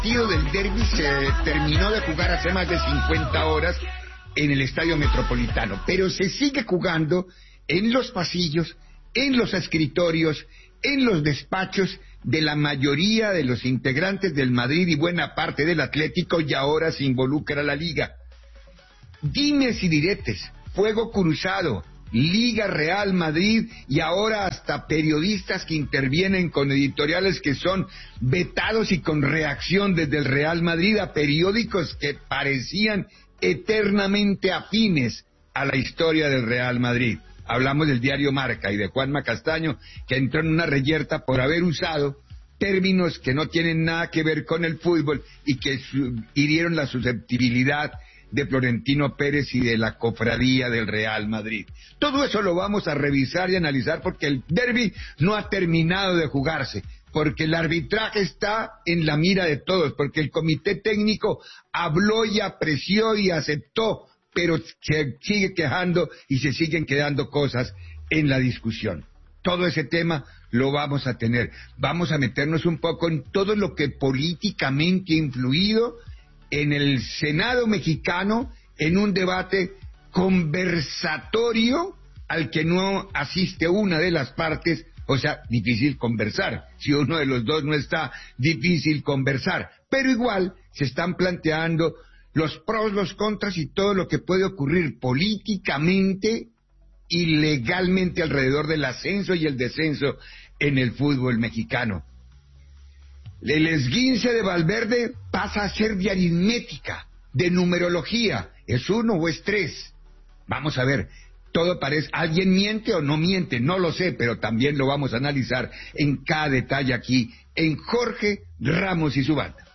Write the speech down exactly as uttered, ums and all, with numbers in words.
partido del derbi se terminó de jugar hace más de cincuenta horas en el Estadio Metropolitano, pero se sigue jugando en los pasillos, en los escritorios, en los despachos de la mayoría de los integrantes del Madrid y buena parte del Atlético, y ahora se involucra la Liga. Dimes y diretes, fuego cruzado, Liga, Real Madrid, y ahora hasta periodistas que intervienen con editoriales que son vetados y con reacción desde el Real Madrid a periódicos que parecían eternamente afines a la historia del Real Madrid. Hablamos del diario Marca y de Juanma Castaño, que entró en una reyerta por haber usado términos que no tienen nada que ver con el fútbol y que su- hirieron la susceptibilidad de Florentino Pérez y de la cofradía del Real Madrid. Todo eso lo vamos a revisar y analizar porque el derbi no ha terminado de jugarse, porque el arbitraje está en la mira de todos, porque el comité técnico habló y apreció y aceptó, pero se sigue quejando y se siguen quedando cosas en la discusión. Todo ese tema lo vamos a tener. Vamos a meternos un poco en todo lo que políticamente ha influido en el Senado mexicano, en un debate conversatorio al que no asiste una de las partes. O sea, difícil conversar. Si uno de los dos no está, difícil conversar. Pero igual se están planteando los pros, los contras y todo lo que puede ocurrir políticamente y legalmente alrededor del ascenso y el descenso en el fútbol mexicano. El esguince de Valverde pasa a ser de aritmética, de numerología. ¿Es uno o es tres? Vamos a ver. Todo parece, ¿alguien miente o no miente? No lo sé, pero también lo vamos a analizar en cada detalle aquí, en Jorge Ramos y su banda.